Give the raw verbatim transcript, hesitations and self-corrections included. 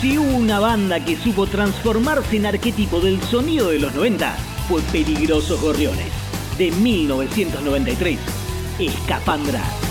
Si hubo una banda que supo transformarse en arquetipo del sonido de los noventa, fue Peligrosos Gorriones. De mil novecientos noventa y tres, Escapandra.